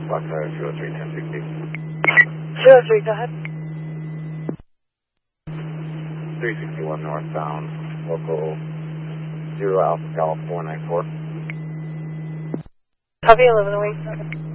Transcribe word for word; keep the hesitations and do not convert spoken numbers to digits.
Foxtrot zero three ten sixty. zero three, go ahead. three sixty-one northbound, local zero Alpha Golf four nine four. Copy eleven oh eight.